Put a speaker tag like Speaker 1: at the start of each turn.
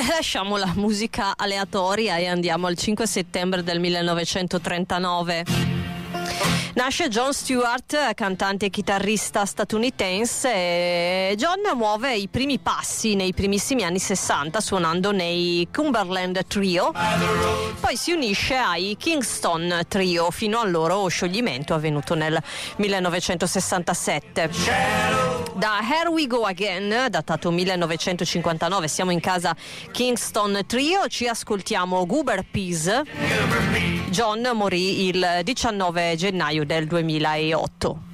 Speaker 1: Lasciamo la musica aleatoria e andiamo al 5 settembre del 1939. Nasce Jon Stewart, cantante e chitarrista statunitense, e John muove i primi passi nei primissimi anni 60 suonando nei Cumberland Trio, poi si unisce ai Kingston Trio fino al loro scioglimento avvenuto nel 1967. Da Here We Go Again, datato 1959, siamo in casa Kingston Trio, ci ascoltiamo Goober Peas. John morì il 19 gennaio del 2008.